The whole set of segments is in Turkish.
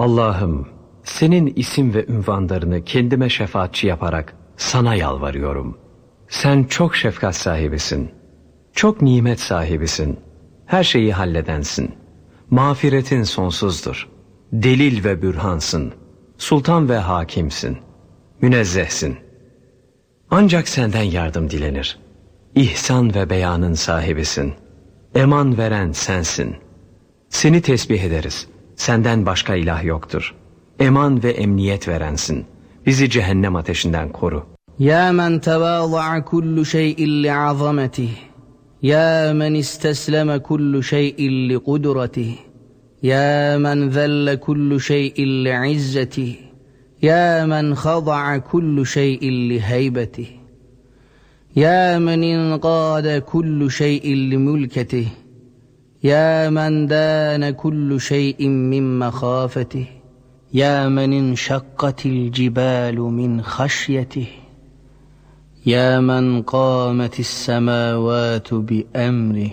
Allah'ım, senin isim ve ünvanlarını kendime şefaatçi yaparak sana yalvarıyorum. Sen çok şefkat sahibisin, çok nimet sahibisin, her şeyi halledensin. Mağfiretin sonsuzdur, delil ve bürhansın, sultan ve hakimsin, münezzehsin. Ancak senden yardım dilenir. İhsan ve beyanın sahibisin, eman veren sensin. Seni tesbih ederiz, senden başka ilah yoktur. Eman ve emniyet verensin, bizi cehennem ateşinden koru. Ya men tevâza'a kullu şey'in li'azametih, ya men istesleme kullu şey'in liqudretih, ya men zelle kullu şey'in li'izzetih, ya men khada'a kullu şey'in liheybetih, ya men inqâde kullu şey'in limülketih, ya men dâne kullu şey'in min mehâfetih, ya men inşakkatil cibalu min haşyetih, ya men qâmetis semâvâtu bi emrih,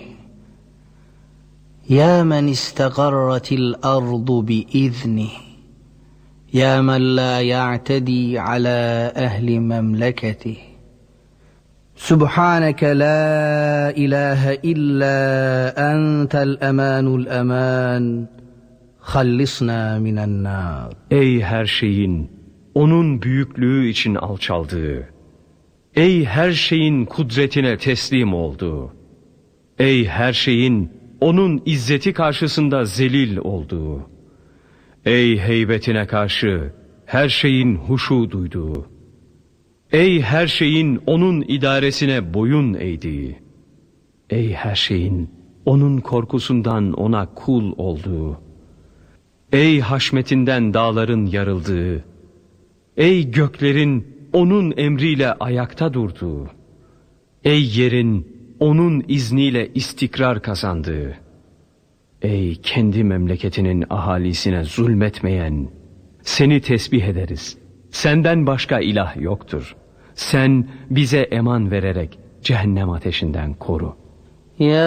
ya men istegarratil ardu bi iznih, ya men la ya'tedî alâ ehli memleketih. Subhaneke la ilahe illa entel emanul eman, hallisna minen nar. Ey her şeyin onun büyüklüğü için alçaldığı, ey her şeyin kudretine teslim olduğu, ey her şeyin onun izzeti karşısında zelil olduğu, ey heybetine karşı her şeyin huşu duyduğu, ey her şeyin onun idaresine boyun eğdiği, ey her şeyin onun korkusundan ona kul olduğu, ey haşmetinden dağların yarıldığı, ey göklerin onun emriyle ayakta durduğu, ey yerin onun izniyle istikrar kazandığı, ey kendi memleketinin ahalisine zulmetmeyen, seni tesbih ederiz. Senden başka ilah yoktur. Sen bize eman vererek cehennem ateşinden koru. Ya